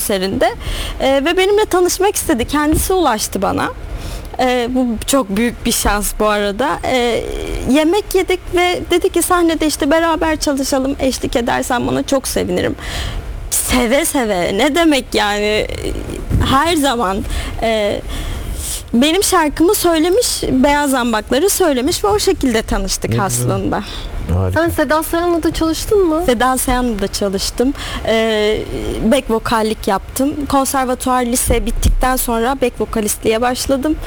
konserinde ve benimle tanışmak istedi. Kendisi ulaştı bana. Bu çok büyük bir şans bu arada. Yemek yedik ve dedi ki sahnede işte beraber çalışalım, eşlik edersen bana çok sevinirim. Seve seve, ne demek yani, her zaman benim şarkımı söylemiş, Beyaz Zambakları söylemiş ve o şekilde tanıştık Ne aslında. Harika. Sen Seda Sayan'la da çalıştın mı? Seda Sayan'la da çalıştım. Back vokallik yaptım. Konservatuvar lise bittikten sonra back vokalistliğe başladım.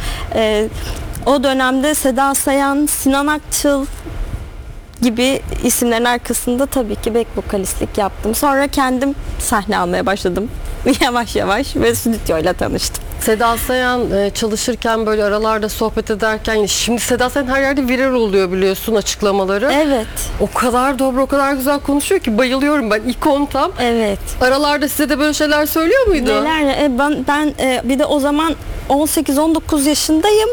O dönemde Seda Sayan, Sinan Akçıl gibi isimlerin arkasında tabii ki back vokalistlik yaptım. Sonra kendim sahne almaya başladım. Yavaş yavaş ve stüdyoyla tanıştım. Seda Sayan çalışırken böyle aralarda sohbet ederken, şimdi Seda Sayan her yerde viral oluyor biliyorsun açıklamaları. Evet. O kadar dobra, o kadar güzel konuşuyor ki bayılıyorum ben. İkon tam. Evet. Aralarda size de böyle şeyler söylüyor muydu? Neler? Ben bir de o zaman 18-19 yaşındayım.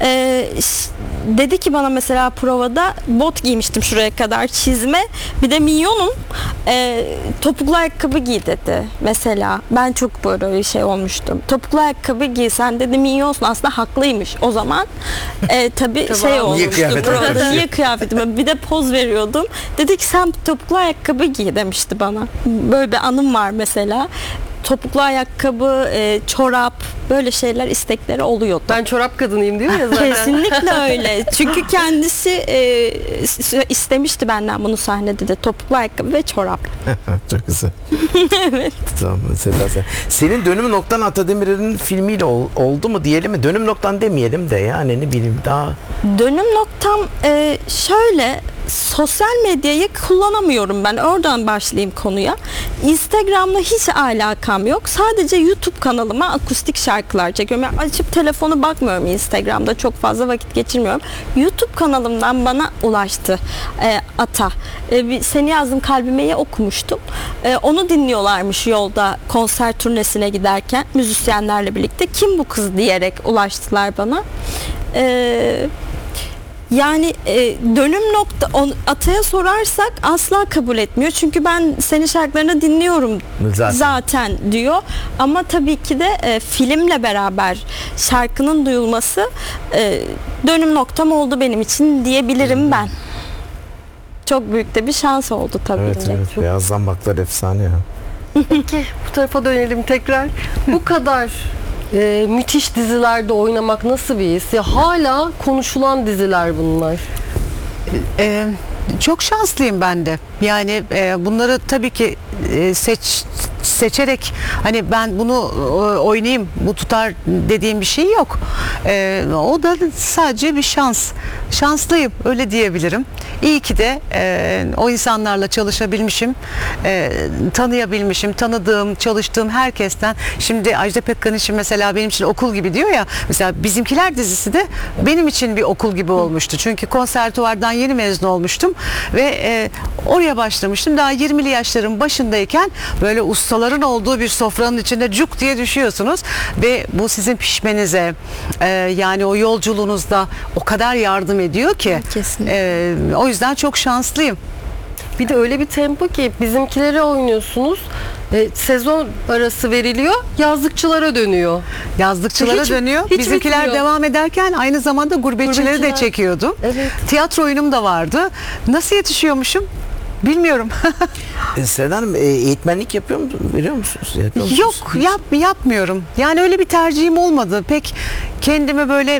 Dedi ki bana mesela provada, bot giymiştim şuraya kadar, çizme, bir de minyonum, topuklu ayakkabı giy dedi mesela. Ben çok böyle şey olmuştum. Topuklu ayakkabı giy, sen dedi minyonsun. Aslında haklıymış o zaman. Tabii şey olmuştu provada. Niye kıyafetime? Bir de poz veriyordum. Dedi ki sen topuklu ayakkabı giy demişti bana. Böyle bir anım var mesela. Topuklu ayakkabı, çorap, böyle şeyler istekleri oluyordu. Ben çorap kadınıyım diyor ya zaten. Kesinlikle öyle. Çünkü kendisi istemişti benden bunu sahnede de, topuklu ayakkabı ve çorap. Çok güzel. Evet. Tamam, Seda Sayan. Senin Dönüm Noktan Atademir'in filmiyle oldu mu diyelim mi? Dönüm Noktan demeyelim de yani ne bileyim daha. Dönüm noktam şöyle, sosyal medyayı kullanamıyorum ben. Oradan başlayayım konuya. Instagram'la hiç alakam yok. Sadece YouTube kanalıma akustik şarkılar çekiyorum. Yani açıp telefonu bakmıyorum Instagram'da. Çok fazla vakit geçirmiyorum. YouTube kanalımdan bana ulaştı Ata. Seni yazdım kalbime'yi okumuştum. Onu dinliyorlarmış yolda konser turnesine giderken müzisyenlerle birlikte. Kim bu kız diyerek ulaştılar bana. Yani dönüm nokta, Ata'ya sorarsak asla kabul etmiyor. Çünkü ben senin şarkılarını dinliyorum zaten diyor. Ama tabii ki de filmle beraber şarkının duyulması dönüm noktam oldu benim için diyebilirim ben. Çok büyük de bir şans oldu tabii Evet, ki. evet. Beyaz Zambaklar efsane ya. Peki bu tarafa dönelim tekrar. Bu kadar müthiş dizilerde oynamak nasıl bir his? Ya hala konuşulan diziler bunlar. Çok şanslıyım ben de. Yani bunları tabii ki seçerek hani ben bunu oynayayım, bu tutar dediğim bir şey yok. O da sadece bir şans. Şanslıyım, öyle diyebilirim. İyi ki de o insanlarla çalışabilmişim, tanıyabilmişim, tanıdığım, çalıştığım herkesten. Şimdi Ajda Pekkan için mesela benim için okul gibi diyor ya. Mesela Bizimkiler dizisi de benim için bir okul gibi olmuştu. Çünkü konservatuvardan yeni mezun olmuştum ve oraya başlamıştım. Daha 20'li yaşların başındayken böyle ustaların olduğu bir sofranın içinde cuk diye düşüyorsunuz ve bu sizin pişmenize, yani o yolculuğunuzda o kadar yardım ediyor ki. O yüzden çok şanslıyım. Bir de öyle bir tempo ki Bizimkileri oynuyorsunuz. Sezon arası veriliyor, yazlıkçılara dönüyor. Yazlıkçılara dönüyor. hiç Bizimkiler bitmiyor. devam ederken aynı zamanda gurbetçileri de çekiyordum. Evet. Tiyatro oyunum da vardı. Nasıl yetişiyormuşum? Bilmiyorum. Seda Hanım, eğitmenlik yapıyor musunuz? Veriyor musunuz? Yapıyor musunuz? Yok, yapmıyorum. Yani öyle bir tercihim olmadı. Pek kendimi böyle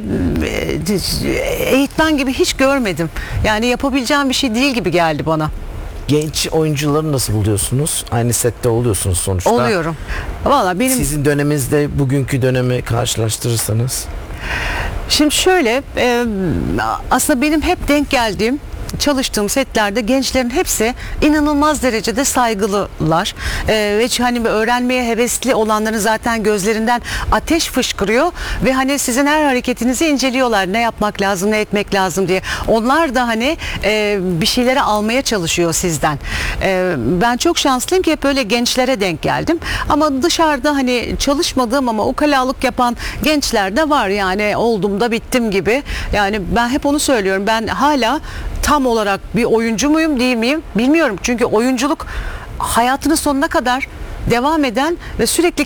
eğitmen gibi hiç görmedim. Yani yapabileceğim bir şey değil gibi geldi bana. Genç oyuncuları nasıl buluyorsunuz? Aynı sette oluyorsunuz sonuçta. Oluyorum. Valla benim... Sizin döneminizde bugünkü dönemi karşılaştırırsanız. Şimdi şöyle, aslında benim hep denk geldiğim, çalıştığım setlerde gençlerin hepsi inanılmaz derecede saygılılar ve hani öğrenmeye hevesli olanların zaten gözlerinden ateş fışkırıyor ve hani sizin her hareketinizi inceliyorlar, ne yapmak lazım, ne etmek lazım diye. Onlar da hani bir şeyleri almaya çalışıyor sizden. Ben çok şanslıyım ki hep öyle gençlere denk geldim ama dışarıda hani çalışmadığım ama ukalalık yapan gençler de var, yani oldum da bittim gibi. Yani ben hep onu söylüyorum, ben hala tam olarak bir oyuncu muyum değil miyim bilmiyorum. Çünkü oyunculuk hayatının sonuna kadar devam eden ve sürekli